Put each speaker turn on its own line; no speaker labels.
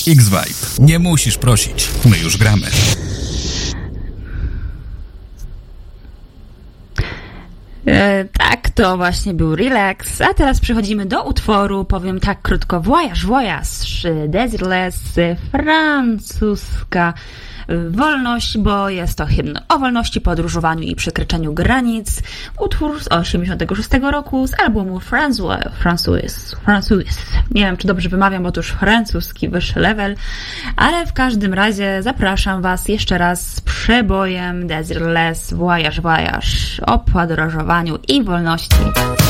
X-Vibe. Nie musisz prosić. My już gramy.
Tak, to właśnie był Relax, a teraz przechodzimy do utworu, powiem tak krótko, Voyage, Désirless, francuska wolność, bo jest to hymn o wolności, podróżowaniu i przekraczaniu granic, utwór z 86 roku z albumu François. Nie wiem, czy dobrze wymawiam, bo to już francuski wyższy level, ale w każdym razie zapraszam Was jeszcze raz z przebojem Désirless, Voyage o podróżowaniu i wolności.